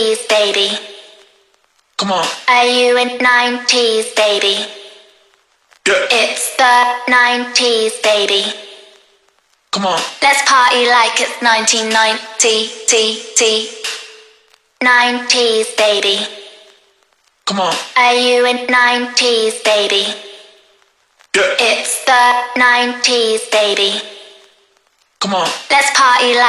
baby? Come on. Are you in 90s, baby? Yeah. It's the 90s, baby. Come on. Let's party like it's 1990, 90s, baby. Come on. Are you in 90s, baby? Yeah. It's the 90s, baby. Come on. Let's party like